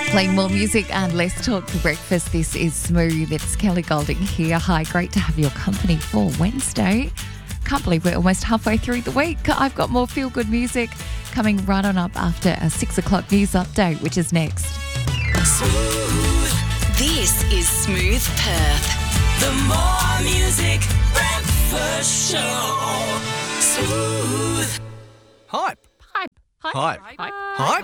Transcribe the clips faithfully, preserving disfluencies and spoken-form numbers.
Playing more music and less talk for breakfast. This is Smooth. It's Kelly Golding here. Hi, great to have your company for Wednesday. Can't believe we're almost halfway through the week. I've got more feel-good music coming right on up after a six o'clock news update, which is next. Smooth. This is Smooth Perth. The more music breakfast show. Smooth. Hype. Hype. Hype. Hype. Hype.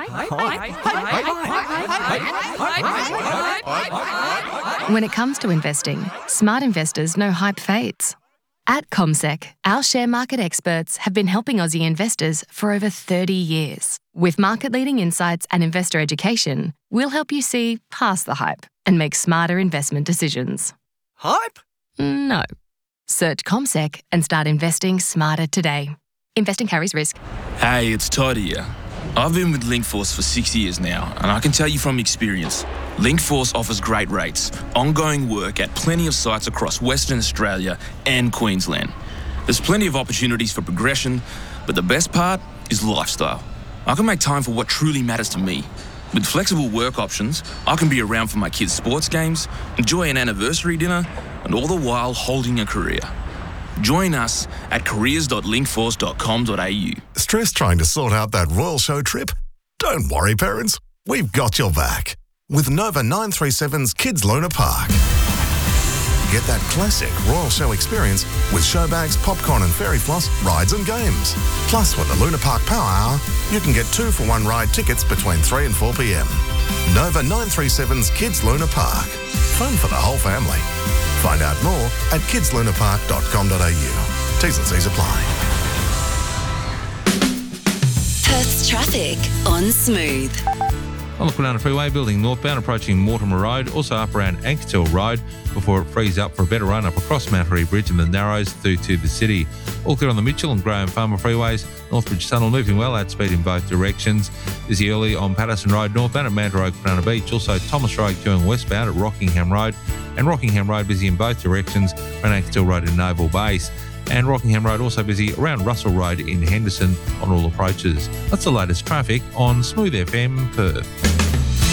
Hype. When it comes to investing, smart investors know hype fades. At CommSec, our share market experts have been helping Aussie investors for over thirty years. With market-leading insights and investor education, we'll help you see past the hype and make smarter investment decisions. Hype? No. Search CommSec and start investing smarter today. Investing carries risk. Hey, it's Todd here. I've been with Linkforce for six years now, and I can tell you from experience, Linkforce offers great rates, ongoing work at plenty of sites across Western Australia and Queensland. There's plenty of opportunities for progression, but the best part is lifestyle. I can make time for what truly matters to me. With flexible work options, I can be around for my kids' sports games, enjoy an anniversary dinner, and all the while holding a career. Join us at careers dot linkforce dot com dot a u. Stress trying to sort out that Royal Show trip? Don't worry, parents. We've got your back. With Nova nine three seven's Kids Luna Park. Get that classic Royal Show experience with show bags, popcorn and fairy floss, rides and games. Plus, with the Luna Park Power Hour, you can get two for one ride tickets between three and four p m. Nova nine three seven's Kids Luna Park. Fun for the whole family. Find out more at kids luna park dot com dot a u. T's and C's apply. Perth's traffic on Smooth. On the Kwinana Freeway, building northbound, approaching Mortimer Road, also up around Anketel Road before it frees up for a better run up across Mattery Bridge and the Narrows through to the city. All clear on the Mitchell and Graham Farmer Freeways. Northbridge Tunnel moving well at speed in both directions. Busy early on Patterson Road northbound at Manta Road, Kwinana Beach. Also Thomas Road going westbound at Rockingham Road. And Rockingham Road busy in both directions around Anketel Road in Naval Base. And Rockingham Road also busy around Russell Road in Henderson on all approaches. That's the latest traffic on Smooth F M Perth.